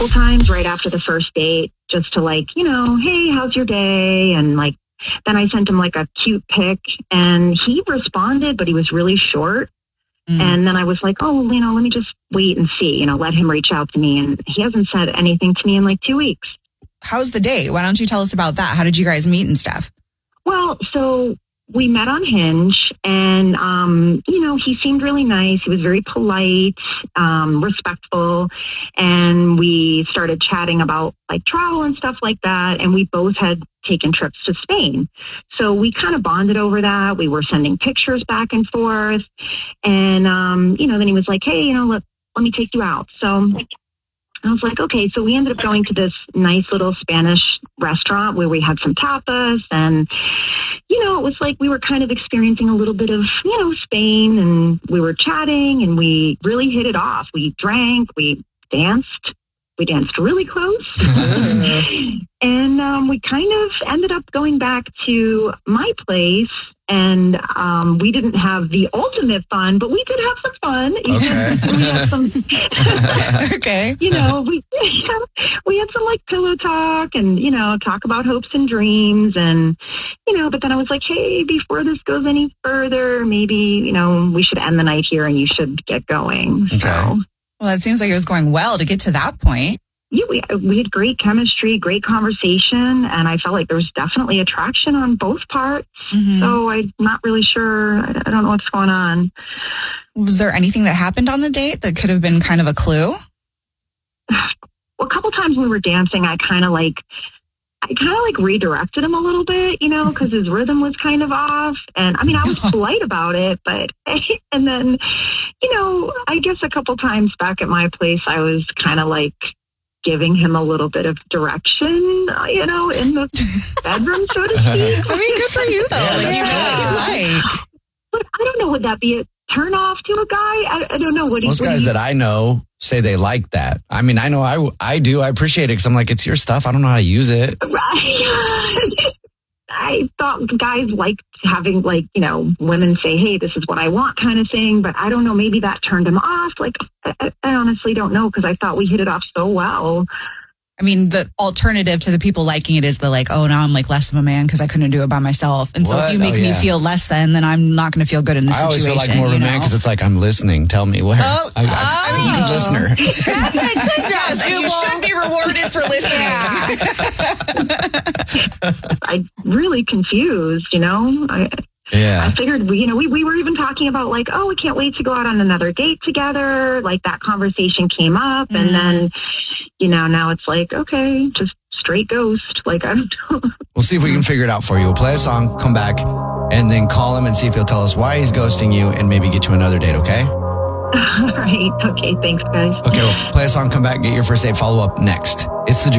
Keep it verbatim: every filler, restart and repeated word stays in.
Times right after the first date, just to like, you know, hey, how's your day? And like, then I sent him like a cute pic and he responded, but he was really short. Mm. And then I was like, oh, you know, let me just wait and see, you know, let him reach out to me. And he hasn't said anything to me in like two weeks. How's the date? Why don't you tell us about that? How did you guys meet and stuff? Well, so we met on Hinge and, um, you know, he seemed really nice. He was very polite, um, respectful. And we started chatting about like travel and stuff like that. And we both had taken trips to Spain. So we kind of bonded over that. We were sending pictures back and forth. And, um, you know, then he was like, hey, you know, let, let me take you out. So I was like, okay. So we ended up going to this nice little Spanish restaurant where we had some tapas and, you know, it was like we were kind of experiencing a little bit of, you know, Spain, and we were chatting and we really hit it off. We drank, we danced, we danced really close. And um, we kind of ended up going back to my place. And um, we didn't have the ultimate fun, but we did have some fun. Okay. we had some, okay. You know, we we had some like pillow talk and, you know, talk about hopes and dreams. And, you know, but then I was like, hey, before this goes any further, maybe, you know, we should end the night here and you should get going. Okay. So, well, it seems like it was going well to get to that point. Yeah, we, we had great chemistry, great conversation, and I felt like there was definitely attraction on both parts. Mm-hmm. So I'm not really sure. I don't know what's going on. Was there anything that happened on the date that could have been kind of a clue? Well, a couple times when we were dancing, I kind of like, I kind of like redirected him a little bit, you know, because his rhythm was kind of off. And I mean, I was polite about it, but, and then, you know, I guess a couple times back at my place, I was kind of like, giving him a little bit of direction, you know, in the bedroom, so to speak. I mean, good for you, though. Yeah, like, you know yeah. what you like. But I don't know, would that be a turn off to a guy? I, I don't know. What Most what guys you, that I know say they like that. I mean, I know I, I do. I appreciate it because I'm like, it's your stuff. I don't know how to use it. Right. I thought guys liked having, like, you know, women say, hey, this is what I want kind of thing. But I don't know, maybe that turned him off. Like, I, I honestly don't know because I thought we hit it off so well. I mean, the alternative to the people liking it is the like, oh, now I'm like less of a man because I couldn't do it by myself. And so What? if you make Oh, yeah. me feel less than, then I'm not going to feel good in this I always situation. feel like more of a you man know? because it's like, I'm listening. Tell me where. Oh, I, I, I'm a good listener. That's a good job. And you should be rewarded for listening. I'm really confused, you know? I, Yeah. I figured, we, you know, we, we were even talking about like, oh, we can't wait to go out on another date together. Like that conversation came up. Mm. And then, you know, now it's like, okay, just straight ghost. Like, I don't know. We'll see if we can figure it out for you. We'll play a song, come back, and then call him and see if he'll tell us why he's ghosting you and maybe get you another date, okay? All right. Okay. Thanks, guys. Okay, well, play a song, come back, get your first date follow-up next. It's the Juke